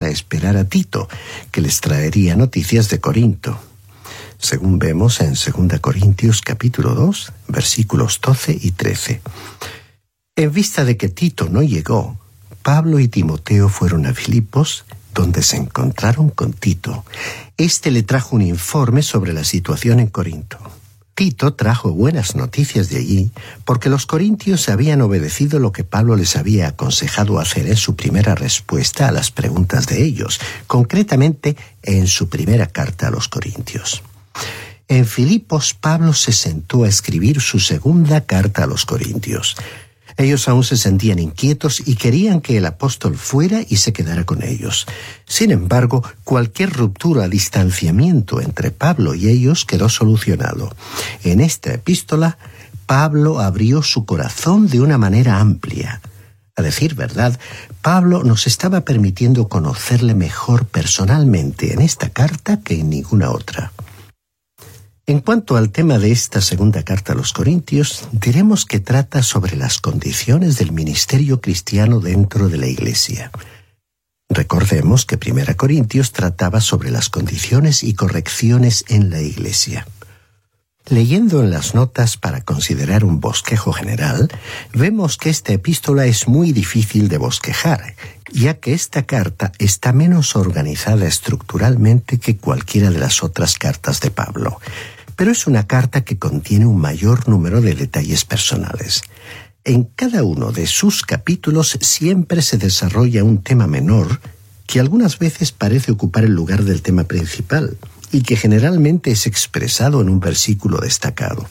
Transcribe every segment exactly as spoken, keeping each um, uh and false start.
a esperar a Tito, que les traería noticias de Corinto. Según vemos en segunda Corintios capítulo dos, versículos doce y trece. En vista de que Tito no llegó, Pablo y Timoteo fueron a Filipos, donde se encontraron con Tito. Este le trajo un informe sobre la situación en Corinto. Tito trajo buenas noticias de allí, porque los corintios habían obedecido lo que Pablo les había aconsejado hacer en su primera respuesta a las preguntas de ellos, concretamente en su primera carta a los corintios. En Filipos, Pablo se sentó a escribir su segunda carta a los corintios. Ellos aún se sentían inquietos y querían que el apóstol fuera y se quedara con ellos. Sin embargo, cualquier ruptura, distanciamiento entre Pablo y ellos quedó solucionado. En esta epístola, Pablo abrió su corazón de una manera amplia. A decir verdad, Pablo nos estaba permitiendo conocerle mejor personalmente en esta carta que en ninguna otra. En cuanto al tema de esta segunda carta a los Corintios, diremos que trata sobre las condiciones del ministerio cristiano dentro de la Iglesia. Recordemos que primera Corintios trataba sobre las condiciones y correcciones en la Iglesia. Leyendo en las notas para considerar un bosquejo general, vemos que esta epístola es muy difícil de bosquejar, ya que esta carta está menos organizada estructuralmente que cualquiera de las otras cartas de Pablo. Pero es una carta que contiene un mayor número de detalles personales. En cada uno de sus capítulos siempre se desarrolla un tema menor que algunas veces parece ocupar el lugar del tema principal y que generalmente es expresado en un versículo destacado.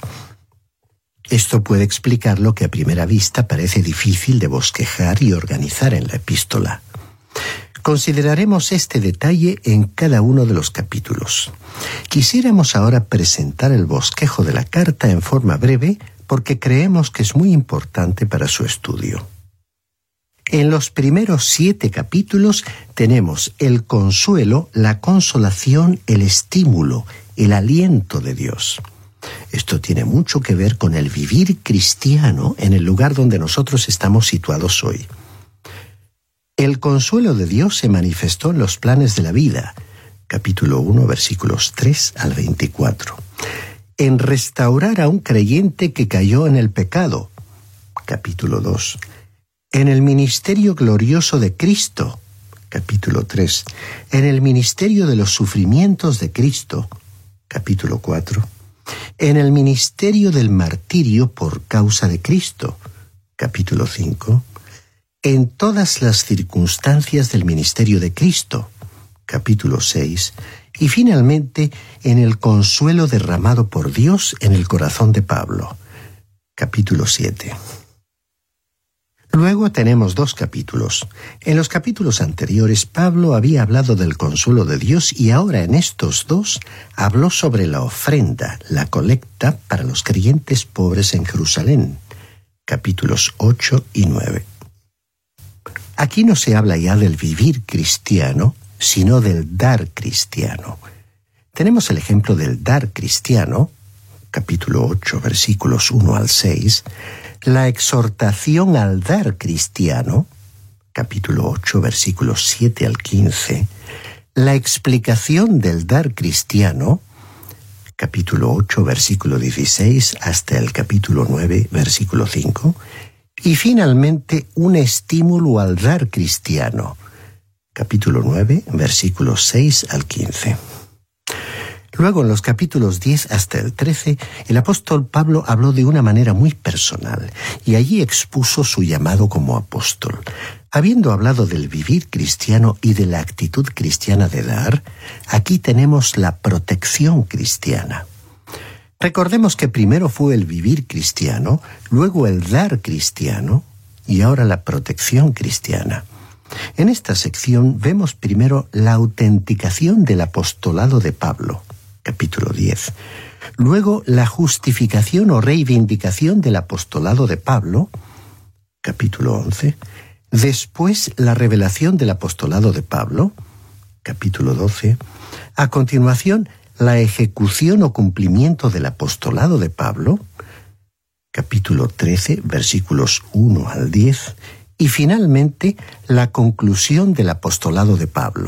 Esto puede explicar lo que a primera vista parece difícil de bosquejar y organizar en la epístola. Consideraremos este detalle en cada uno de los capítulos. Quisiéramos ahora presentar el bosquejo de la carta en forma breve porque creemos que es muy importante para su estudio. En los primeros siete capítulos tenemos el consuelo, la consolación, el estímulo, el aliento de Dios. Esto tiene mucho que ver con el vivir cristiano en el lugar donde nosotros estamos situados hoy. El consuelo de Dios se manifestó en los planes de la vida, capítulo uno, versículos tres al veinticuatro. En restaurar a un creyente que cayó en el pecado, capítulo dos. En el ministerio glorioso de Cristo, capítulo tres. En el ministerio de los sufrimientos de Cristo, capítulo cuatro. En el ministerio del martirio por causa de Cristo, capítulo cinco. En todas las circunstancias del ministerio de Cristo, capítulo seis, y finalmente en el consuelo derramado por Dios en el corazón de Pablo, capítulo siete. Luego tenemos dos capítulos. En los capítulos anteriores Pablo había hablado del consuelo de Dios y ahora en estos dos habló sobre la ofrenda, la colecta para los creyentes pobres en Jerusalén, capítulos ocho y nueve. Aquí no se habla ya del vivir cristiano, sino del dar cristiano. Tenemos el ejemplo del dar cristiano, capítulo ocho, versículos uno al seis, la exhortación al dar cristiano, capítulo ocho, versículos siete al quince, la explicación del dar cristiano, capítulo ocho, versículo dieciséis, hasta el capítulo nueve, versículo cinco, y finalmente un estímulo al dar cristiano, capítulo nueve, versículos seis al quince. Luego, en los capítulos diez hasta el trece, el apóstol Pablo habló de una manera muy personal y allí expuso su llamado como apóstol. Habiendo hablado del vivir cristiano y de la actitud cristiana de dar, aquí tenemos la protección cristiana. Recordemos que primero fue el vivir cristiano, luego el dar cristiano y ahora la protección cristiana. En esta sección vemos primero la autenticación del apostolado de Pablo, capítulo diez. Luego la justificación o reivindicación del apostolado de Pablo, capítulo once. Después la revelación del apostolado de Pablo, capítulo doce. A continuación, la ejecución o cumplimiento del apostolado de Pablo, capítulo trece, versículos uno al diez, y finalmente la conclusión del apostolado de Pablo,